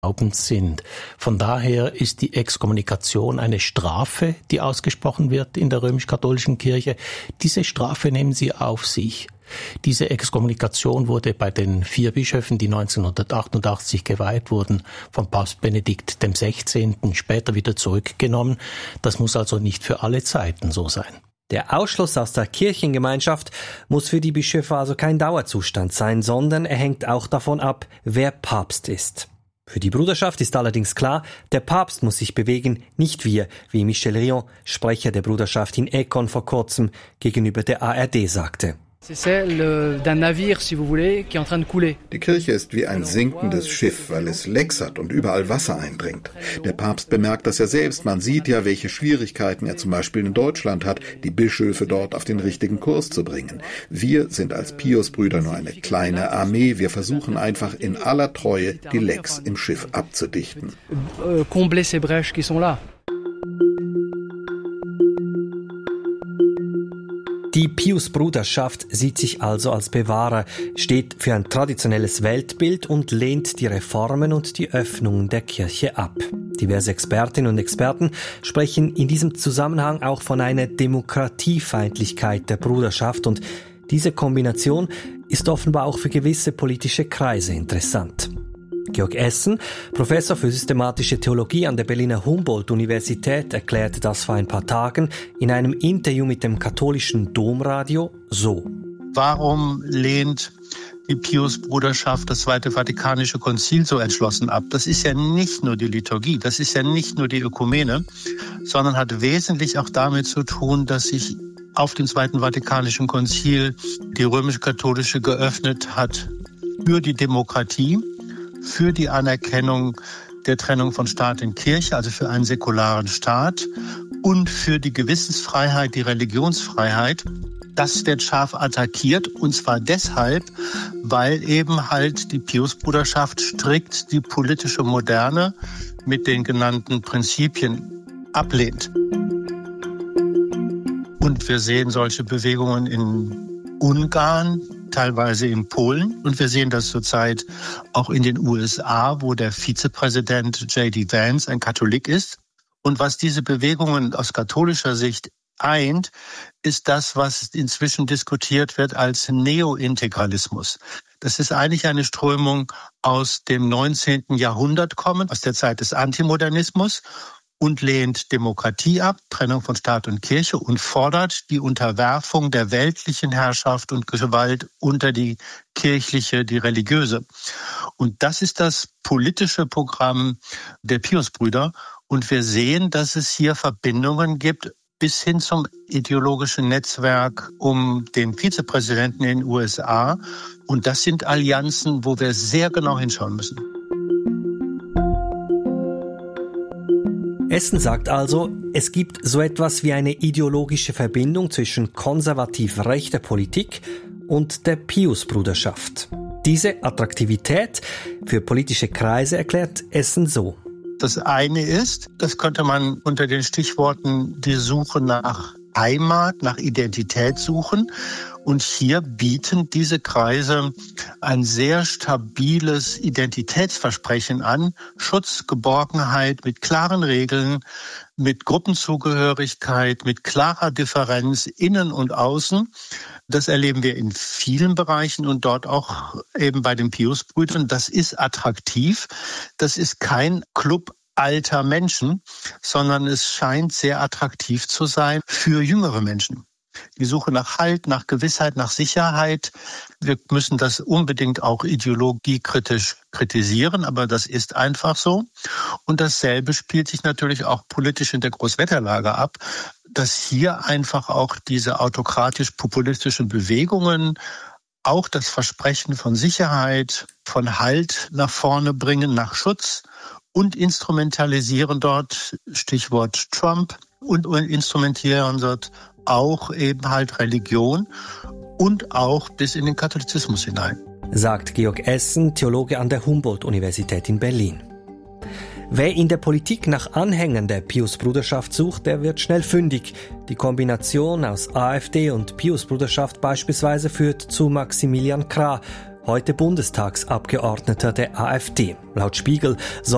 sind. Von daher ist die Exkommunikation eine Strafe, die ausgesprochen wird in der römisch-katholischen Kirche. Diese Strafe nehmen sie auf sich. Diese Exkommunikation wurde bei den 4 Bischöfen, die 1988 geweiht wurden, von Papst Benedikt XVI. Später wieder zurückgenommen. Das muss also nicht für alle Zeiten so sein. Der Ausschluss aus der Kirchengemeinschaft muss für die Bischöfe also kein Dauerzustand sein, sondern er hängt auch davon ab, wer Papst ist. Für die Bruderschaft ist allerdings klar, der Papst muss sich bewegen, nicht wir, wie Michel Rion, Sprecher der Bruderschaft in Econ vor kurzem, gegenüber der ARD sagte. Die Kirche ist wie ein sinkendes Schiff, weil es lecksert und überall Wasser eindringt. Der Papst bemerkt das ja selbst. Man sieht ja, welche Schwierigkeiten er zum Beispiel in Deutschland hat, die Bischöfe dort auf den richtigen Kurs zu bringen. Wir sind als Piusbrüder nur eine kleine Armee. Wir versuchen einfach in aller Treue, die Lecks im Schiff abzudichten. Die Pius-Bruderschaft sieht sich also als Bewahrer, steht für ein traditionelles Weltbild und lehnt die Reformen und die Öffnung der Kirche ab. Diverse Expertinnen und Experten sprechen in diesem Zusammenhang auch von einer Demokratiefeindlichkeit der Bruderschaft und diese Kombination ist offenbar auch für gewisse politische Kreise interessant. Georg Essen, Professor für systematische Theologie an der Berliner Humboldt-Universität, erklärte das vor ein paar Tagen in einem Interview mit dem katholischen Domradio so. Warum lehnt die Pius-Bruderschaft das Zweite Vatikanische Konzil so entschlossen ab? Das ist ja nicht nur die Liturgie, das ist ja nicht nur die Ökumene, sondern hat wesentlich auch damit zu tun, dass sich auf dem Zweiten Vatikanischen Konzil die römisch-katholische geöffnet hat für die Demokratie, für die Anerkennung der Trennung von Staat und Kirche, also für einen säkularen Staat und für die Gewissensfreiheit, die Religionsfreiheit. Das wird scharf attackiert und zwar deshalb, weil eben halt die Pius-Bruderschaft strikt die politische Moderne mit den genannten Prinzipien ablehnt. Und wir sehen solche Bewegungen in Ungarn, teilweise in Polen. Und wir sehen das zurzeit auch in den USA, wo der Vizepräsident J.D. Vance ein Katholik ist. Und was diese Bewegungen aus katholischer Sicht eint, ist das, was inzwischen diskutiert wird als Neointegralismus. Das ist eigentlich eine Strömung aus dem 19. Jahrhundert kommend, aus der Zeit des Antimodernismus und lehnt Demokratie ab, Trennung von Staat und Kirche und fordert die Unterwerfung der weltlichen Herrschaft und Gewalt unter die kirchliche, die religiöse. Und das ist das politische Programm der Piusbrüder. Und wir sehen, dass es hier Verbindungen gibt bis hin zum ideologischen Netzwerk um den Vizepräsidenten in den USA. Und das sind Allianzen, wo wir sehr genau hinschauen müssen. Essen sagt also, es gibt so etwas wie eine ideologische Verbindung zwischen konservativ rechter Politik und der Pius-Bruderschaft. Diese Attraktivität für politische Kreise erklärt Essen so. Das eine ist, das könnte man unter den Stichworten die Suche nach Heimat, nach Identität suchen. Und hier bieten diese Kreise ein sehr stabiles Identitätsversprechen an. Schutz, Geborgenheit mit klaren Regeln, mit Gruppenzugehörigkeit, mit klarer Differenz innen und außen. Das erleben wir in vielen Bereichen und dort auch eben bei den Piusbrüdern. Das ist attraktiv. Das ist kein Club alter Menschen, sondern es scheint sehr attraktiv zu sein für jüngere Menschen. Die Suche nach Halt, nach Gewissheit, nach Sicherheit. Wir müssen das unbedingt auch ideologiekritisch kritisieren, aber das ist einfach so. Und dasselbe spielt sich natürlich auch politisch in der Großwetterlage ab, dass hier einfach auch diese autokratisch-populistischen Bewegungen auch das Versprechen von Sicherheit, von Halt nach vorne bringen, nach Schutz und instrumentalisieren dort, Stichwort Trump, und instrumentieren dort auch eben halt Religion und auch bis in den Katholizismus hinein. Sagt Georg Essen, Theologe an der Humboldt-Universität in Berlin. Wer in der Politik nach Anhängern der Pius-Bruderschaft sucht, der wird schnell fündig. Die Kombination aus AfD und Pius-Bruderschaft beispielsweise führt zu Maximilian Krah, heute Bundestagsabgeordneter der AfD. Laut Spiegel soll